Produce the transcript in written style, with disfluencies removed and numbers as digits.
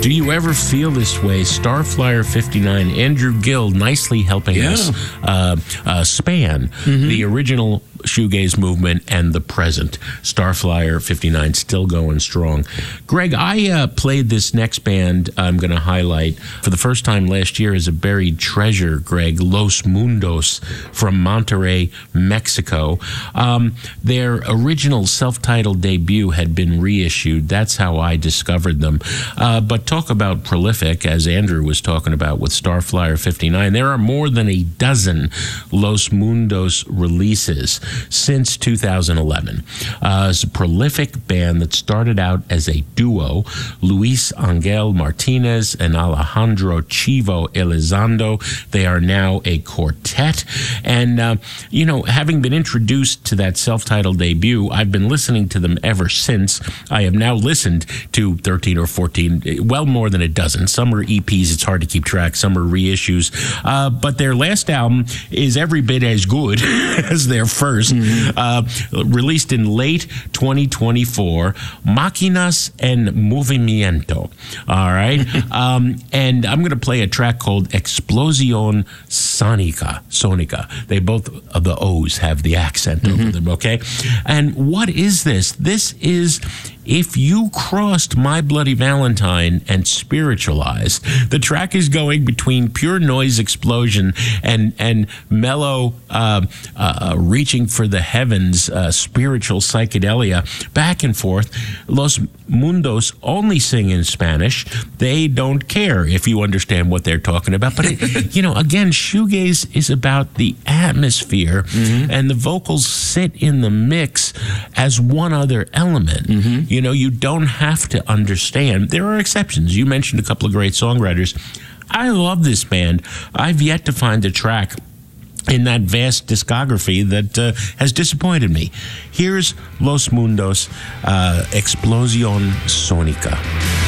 Do you ever feel this way? Starflyer 59, Andrew Gill nicely helping us span the original shoegaze movement and the present. Starflyer 59 still going strong. Greg, I played this next band I'm going to highlight for the first time last year as a buried treasure, Greg, Los Mundos from Monterrey, Mexico. Their original self-titled debut had been reissued. That's how I discovered them. But talk about prolific, as Andrew was talking about with Starflyer 59. There are more than a dozen Los Mundos releases since 2011. It's a prolific band that started out as a duo, Luis Angel Martinez and Alejandro Chivo Elizondo. They are now a quartet. And, having been introduced to that self-titled debut, I've been listening to them ever since. I have now listened to 13 or 14, well more than a dozen. Some are EPs, it's hard to keep track. Some are reissues. But their last album is every bit as good as their first. Released in late 2024, Máquinas en Movimiento. All right. And I'm going to play a track called Explosión Sónica. They both of the O's have the accent over them, okay? And what is this? This is If You Crossed My Bloody Valentine and Spiritualized. The track is going between pure noise explosion and mellow reaching for the heavens, spiritual psychedelia, back and forth. Los Mundos only sing in Spanish. They don't care if you understand what they're talking about. But, again, shoegaze is about the atmosphere, and the vocals sit in the mix as one other element. You don't have to understand. There are exceptions. You mentioned a couple of great songwriters. I love this band. I've yet to find a track in that vast discography that has disappointed me. Here's Los Mundos, Explosión Sónica.